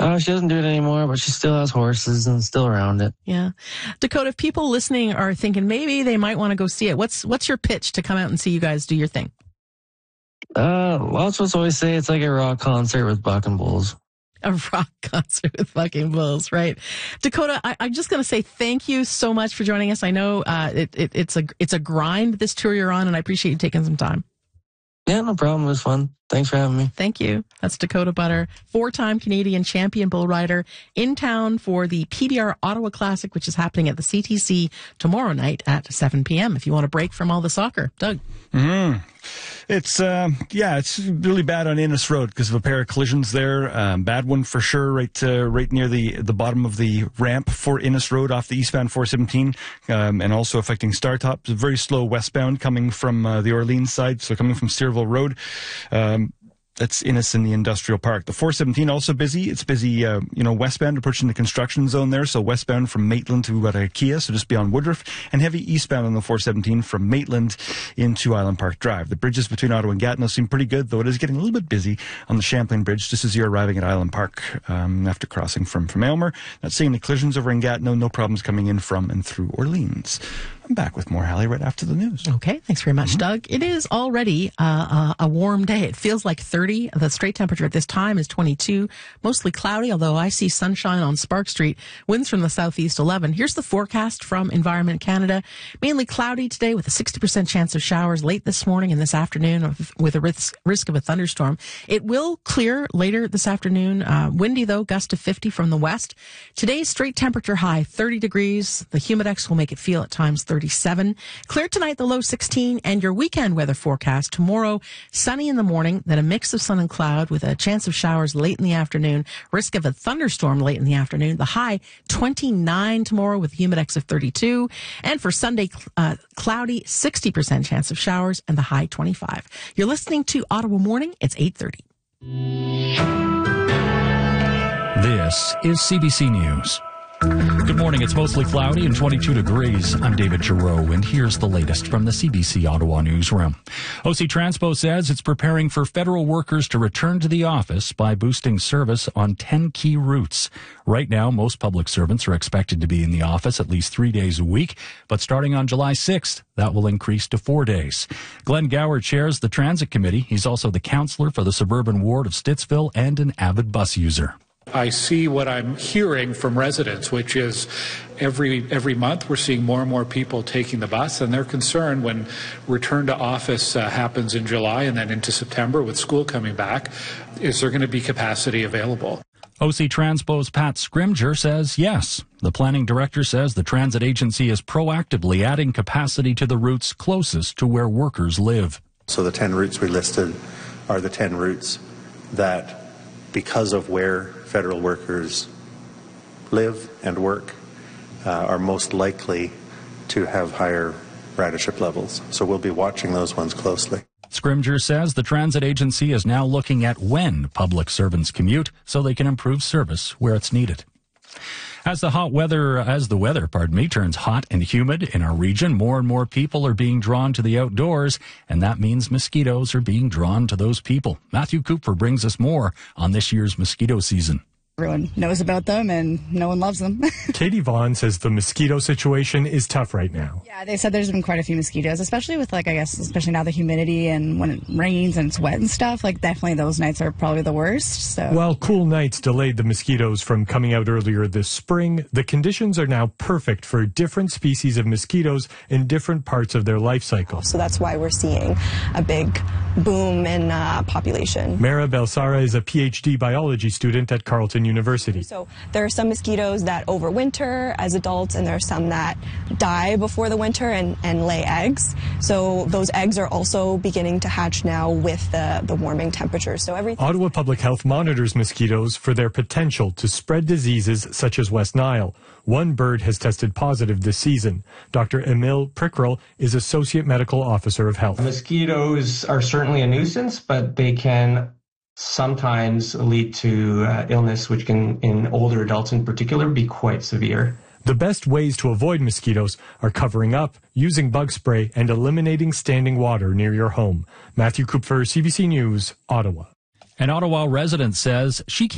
Oh, she doesn't do it anymore, but she still has horses and still around it. Yeah. Dakota, if people listening are thinking maybe they might want to go see it, what's your pitch to come out and see you guys do your thing? Lots of us always say it's like a rock concert with bucking bulls. A rock concert with fucking bulls, right? Dakota, I'm just going to say thank you so much for joining us. I know it's a grind, this tour you're on, and I appreciate you taking some time. Yeah, no problem. It was fun. Thanks for having me. Thank you. That's Dakota Butter, 4-time Canadian champion bull rider, in town for the PBR Ottawa Classic, which is happening at the CTC tomorrow night at 7 p.m. if you want a break from all the soccer. Doug? It's really bad on Innes Road because of a pair of collisions there. Bad one for sure, right near the bottom of the ramp for Innes Road off the eastbound 417, and also affecting Startop. It's very slow westbound coming from the Orleans side, so coming from Steerville Road. That's Innes in the industrial park. The 417 also busy. It's busy, westbound approaching the construction zone there. So westbound from Maitland to IKEA, so just beyond Woodruff, and heavy eastbound on the 417 from Maitland into Island Park Drive. The bridges between Ottawa and Gatineau seem pretty good, though it is getting a little bit busy on the Champlain Bridge just as you're arriving at Island Park after crossing from Aylmer. Not seeing any collisions over in Gatineau. No problems coming in from and through Orleans. I'm back with more, Hallie, right after the news. Okay, thanks very much, Doug. It is already a warm day. It feels like 30. The straight temperature at this time is 22. Mostly cloudy, although I see sunshine on Spark Street. Winds from the southeast 11. Here's the forecast from Environment Canada. Mainly cloudy today with a 60% chance of showers late this morning and this afternoon with a risk of a thunderstorm. It will clear later this afternoon. Windy, though, gust to 50 from the west. Today's straight temperature high, 30 degrees. The Humidex will make it feel at times 37. Clear tonight, the low 16, and your weekend weather forecast. Tomorrow, sunny in the morning, then a mix of sun and cloud with a chance of showers late in the afternoon. Risk of a thunderstorm late in the afternoon. The high 29 tomorrow with a Humidex of 32. And for Sunday, cloudy, 60% chance of showers and the high 25. You're listening to Ottawa Morning. It's 8:30. This is CBC News. Good morning. It's mostly cloudy and 22 degrees. I'm David Giroux, and here's the latest from the CBC Ottawa newsroom. OC Transpo says it's preparing for federal workers to return to the office by boosting service on 10 key routes. Right now, most public servants are expected to be in the office at least 3 days a week, but starting on July 6th, that will increase to 4 days. Glenn Gower chairs the Transit Committee. He's also the councillor for the suburban ward of Stittsville and an avid bus user. I see what I'm hearing from residents, which is every month we're seeing more and more people taking the bus, and they're concerned when return to office happens in July and then into September with school coming back, is there going to be capacity available? OC Transpo's Pat Scrimger says yes. The planning director says the transit agency is proactively adding capacity to the routes closest to where workers live. So the 10 routes we listed are the 10 routes that, because of where federal workers live and work, are most likely to have higher ridership levels. So we'll be watching those ones closely. Scrimger says the transit agency is now looking at when public servants commute so they can improve service where it's needed. As the weather turns hot and humid in our region, more and more people are being drawn to the outdoors, and that means mosquitoes are being drawn to those people. Matthew Cooper brings us more on this year's mosquito season. Everyone knows about them and no one loves them. Katie Vaughn says the mosquito situation is tough right now. Yeah, they said there's been quite a few mosquitoes, especially with especially now the humidity and when it rains and it's wet and stuff. Definitely those nights are probably the worst. So. While cool nights delayed the mosquitoes from coming out earlier this spring, the conditions are now perfect for different species of mosquitoes in different parts of their life cycle. So that's why we're seeing a big boom in population. Mara Belsara is a PhD biology student at Carleton University. So there are some mosquitoes that overwinter as adults, and there are some that die before the winter and lay eggs. So those eggs are also beginning to hatch now with the warming temperatures. So Ottawa Public Health monitors mosquitoes for their potential to spread diseases such as West Nile. One bird has tested positive this season. Dr. Emil Prickrell is Associate Medical Officer of Health. Mosquitoes are certainly a nuisance, but they can sometimes lead to illness, which can, in older adults in particular, be quite severe. The best ways to avoid mosquitoes are covering up, using bug spray, and eliminating standing water near your home. Matthew Kupfer, CBC News, Ottawa. An Ottawa resident says she